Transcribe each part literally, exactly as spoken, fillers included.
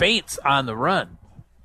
Spates on the run.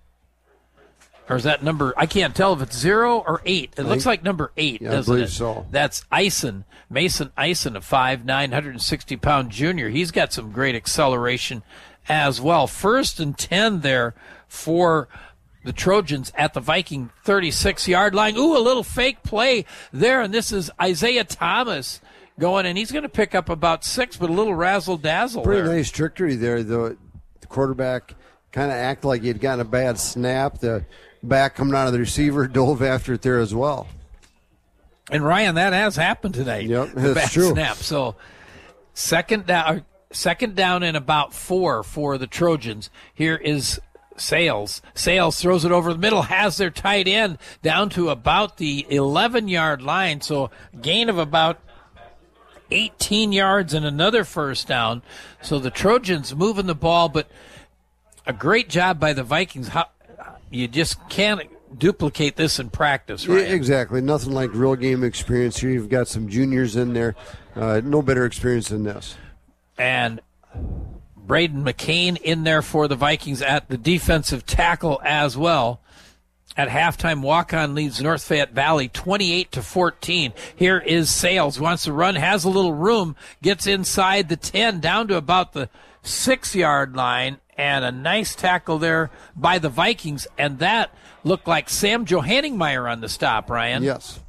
Or is that number? I can't tell if it's zero or eight. It I looks think, like number eight, yeah, doesn't I believe it? So. That's Eisen, Mason Eisen, a five nine, one hundred sixty pound junior. He's got some great acceleration as well. First and ten there for the Trojans at the Viking thirty-six yard line. Ooh, a little fake play there, and this is Isaiah Thomas going, and he's going to pick up about six, but a little razzle-dazzle Pretty there. nice trickery there. The, the quarterback kind of acted like he had gotten a bad snap. The back coming out of the receiver dove after it there as well. And, Ryan, that has happened today. Yep, the that's bad true. snap. So second down, second down and about four for the Trojans. Here is Sales. Sales throws it over the middle, has their tight end down to about the eleven yard line. So gain of about eighteen yards and another first down. So the Trojans moving the ball, but a great job by the Vikings. How, you just can't duplicate this in practice, right? Yeah, exactly. Nothing like real game experience here. You've got some juniors in there. Uh, no better experience than this. And Braden McCain in there for the Vikings at the defensive tackle as well. At halftime, walk-on leads North Fayette Valley twenty-eight to fourteen. Here is Sales. Wants to run, has a little room, gets inside the ten, down to about the six-yard line, and a nice tackle there by the Vikings. And that looked like Sam Johanningmeyer on the stop, Ryan. Yes.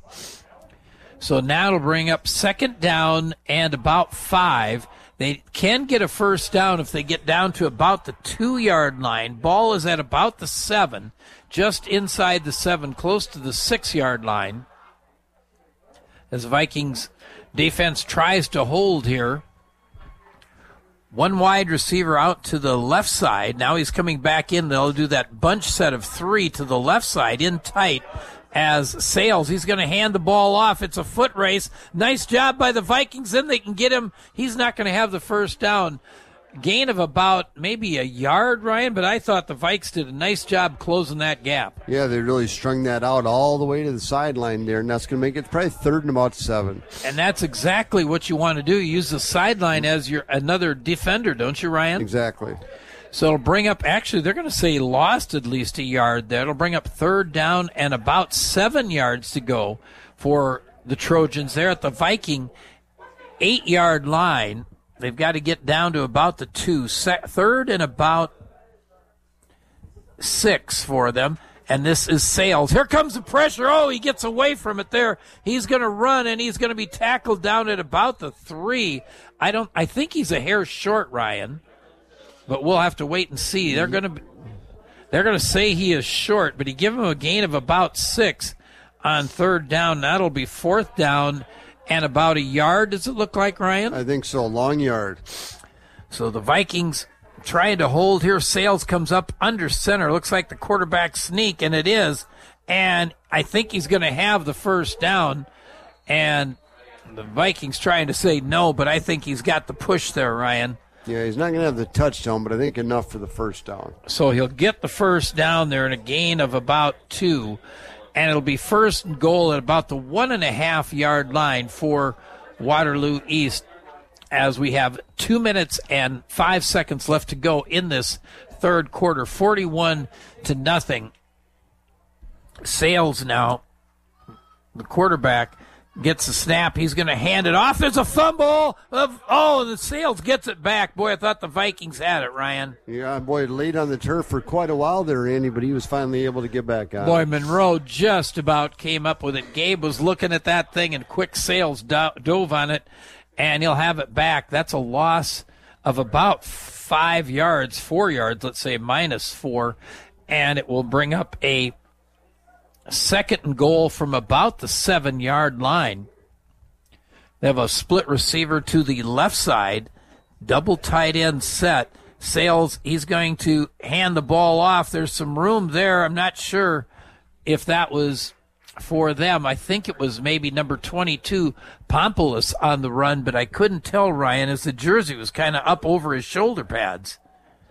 So now it'll bring up second down and about five. They can get a first down if they get down to about the two-yard line. Ball is at about the seven, just inside the seven, close to the six-yard line. As Vikings defense tries to hold here. One wide receiver out to the left side. Now he's coming back in. They'll do that bunch set of three to the left side in tight. As Sales, he's going to hand the ball off. It's a foot race. Nice job by the Vikings. Then they can get him. He's not going to have the first down. Gain of about maybe a yard, Ryan, but I thought the Vikes did a nice job closing that gap. Yeah, they really strung that out all the way to the sideline there, and that's going to make it probably third and about seven. And that's exactly what you want to do. Use the sideline as your another defender, don't you, Ryan? Exactly. So it'll bring up, actually, they're going to say lost at least a yard there. It'll bring up third down and about seven yards to go for the Trojans there at the Viking eight-yard line. They've got to get down to about the two. Se- third and about six for them. And this is Sales. Here comes the pressure. Oh, he gets away from it there. He's going to run, and he's going to be tackled down at about the three. I don't. I think he's a hair short, Ryan. But we'll have to wait and see. They're going to they're going to say he is short, but he give him a gain of about six on third down. That'll be fourth down and about a yard. Does it look like, Ryan? I think so. Long yard. So the Vikings trying to hold here. Sales comes up under center. Looks like the quarterback sneak, and it is. And I think he's going to have the first down. And the Vikings trying to say no, but I think he's got the push there, Ryan. Yeah, he's not going to have the touchdown, but I think enough for the first down. So he'll get the first down there and a gain of about two. And it'll be first and goal at about the one and a half yard line for Waterloo East as we have two minutes and five seconds left to go in this third quarter. forty-one to nothing. Sales now, the quarterback, gets the snap. He's going to hand it off. There's a fumble. Of, oh, the Sales gets it back. Boy, I thought the Vikings had it, Ryan. Yeah, boy, laid on the turf for quite a while there, Andy, but he was finally able to get back on. Boy, Monroe just about came up with it. Gabe was looking at that thing, and quick Sales do- dove on it, and he'll have it back. That's a loss of about five yards, four yards, let's say, minus four, and it will bring up a second and goal from about the seven-yard line. They have a split receiver to the left side, double tight end set. Sales, he's going to hand the ball off. There's some room there. I'm not sure if that was for them. I think it was maybe number twenty-two, Pompoulos, on the run, but I couldn't tell, Ryan, as the jersey was kind of up over his shoulder pads.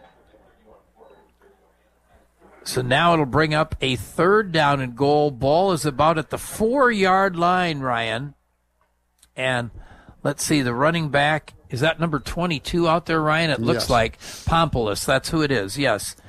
So now it'll bring up a third down and goal. Ball is about at the four-yard line, Ryan. And let's see, the running back, is that number twenty-two out there, Ryan? It looks Yes. like Pompoulos. That's who it is, yes.